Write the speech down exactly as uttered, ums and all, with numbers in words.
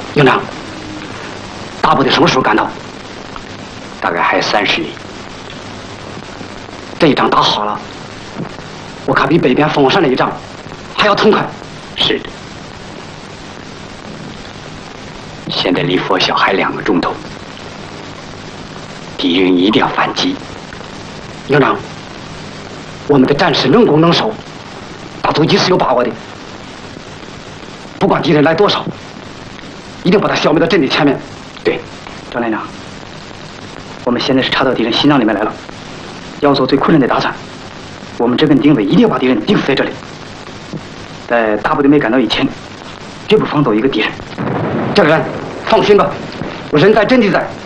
营长，大部队什么时候赶到？ 大概还有三十里。 这一仗打好了，我看比北边凤凰山那一仗还要痛快。 是的。现在离佛晓还两个钟头，敌人一定要反击。 营长，我们的战士能攻能守，打突击是有把握的。不管敌人来多少，一定把他消灭到阵地前面。 对， 张连长，我们现在是插到敌人心脏里面来了，要做最困难的打算。我们这根定位一定要把敌人定死在这里，在大部队没赶到以前，绝不放走一个敌人。 这个人放心吧，我人在阵地在。